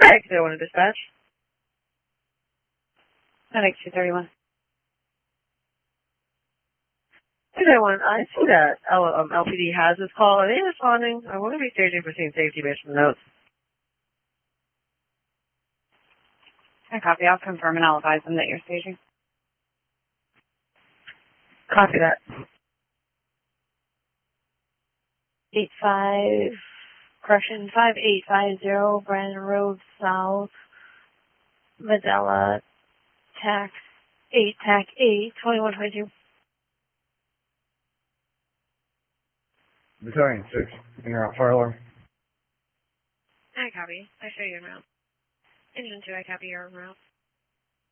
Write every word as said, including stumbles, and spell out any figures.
X two one to dispatch. X two thirty-one. two thirty-one, I see that L, um, L P D has this call. Are they responding? I want to be staging for scene safety based on the notes. I copy. I'll confirm and I'll advise them that you're staging. Copy that. Eight five, correction, five eight five zero, Brandon Road South, Medela, tax eight, tac eight, twenty-one twenty-two. Battalion six, you're on fire alarm. I copy. I show you en route. Engine two, I copy your en route.